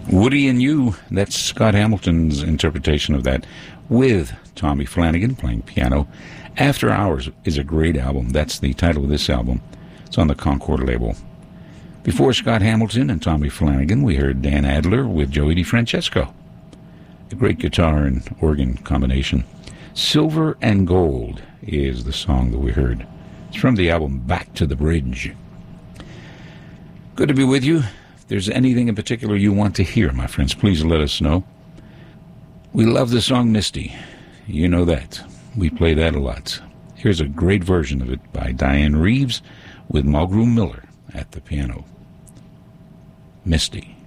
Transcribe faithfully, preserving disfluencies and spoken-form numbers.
Woody and You, that's Scott Hamilton's interpretation of that with Tommy Flanagan playing piano. After Hours is a great album. That's the title of this album. It's on the Concord label. Before Scott Hamilton and Tommy Flanagan, we heard Dan Adler with Joey DeFrancesco. A great guitar and organ combination. Silver and Gold is the song that we heard. It's from the album Back to the Bridge. Good to be with you. If there's anything in particular you want to hear, my friends, please let us know. We love the song Misty. You know that. We play that a lot. Here's a great version of it by Diane Reeves with Mulgrew Miller at the piano. Misty.